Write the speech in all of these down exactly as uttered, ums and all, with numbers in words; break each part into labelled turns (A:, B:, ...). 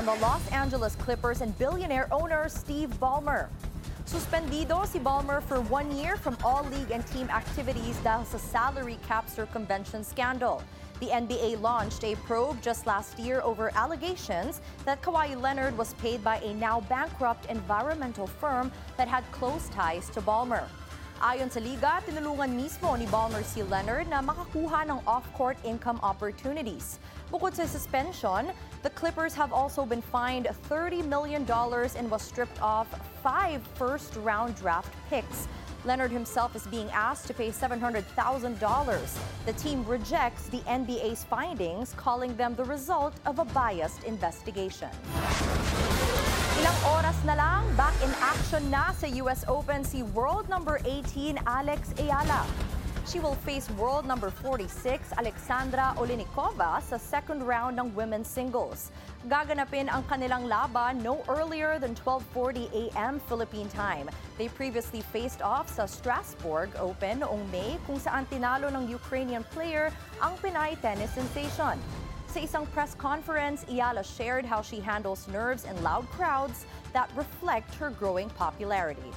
A: the Los Angeles Clippers and billionaire owner Steve Ballmer. Suspendido si Ballmer for one year from all league and team activities dahil sa salary cap circumvention scandal. The N B A launched a probe just last year over allegations that Kawhi Leonard was paid by a now bankrupt environmental firm that had close ties to Ballmer. Ayon sa liga, tinulungan mismo ni Ballmer si Leonard na makakuha ng off-court income opportunities. Bukod sa suspension, the Clippers have also been fined thirty million dollars and was stripped off five first-round draft picks. Leonard himself is being asked to pay seven hundred thousand dollars. The team rejects the N B A's findings, calling them the result of a biased investigation. Ilang oras na lang, back in action na sa U S Open si world number eighteen Alex Ayala. She will face world number forty-six Alexandra Oleinikova sa second round ng women's singles. Gaganapin ang kanilang laban no earlier than twelve forty a m Philippine time. They previously faced off sa Strasbourg Open noong May kung saan tinalo ng Ukrainian player ang Pinay tennis sensation. Sa isang press conference, Ayala shared how she handles nerves in loud crowds that reflect her growing popularity.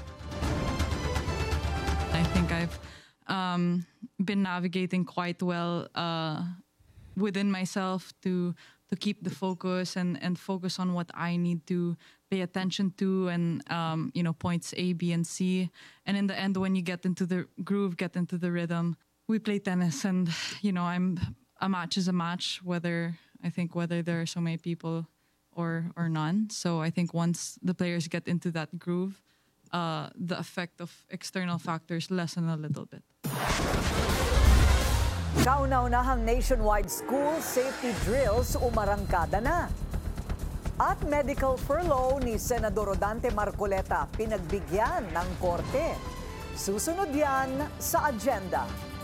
B: I think I've um, been navigating quite well uh, within myself to to keep the focus and, and focus on what I need to pay attention to and um, you know points A, B, and C. And in the end, when you get into the groove, get into the rhythm, we play tennis, and you know I'm. A match is a match, whether I think whether there are so many people or or none. So I think once the players get into that groove, uh, the effect of external factors lessen a little bit.
C: Kauna-unahang nationwide school safety drills umarangkada na. At medical furlough ni Senador Rodante Marcoleta pinagbigyan ng korte. Susunod yan sa agenda.